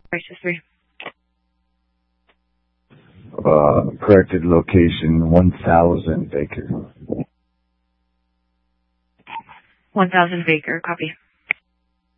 Crisis 3. Corrected location, 1000 Baker. 1000 Baker, copy.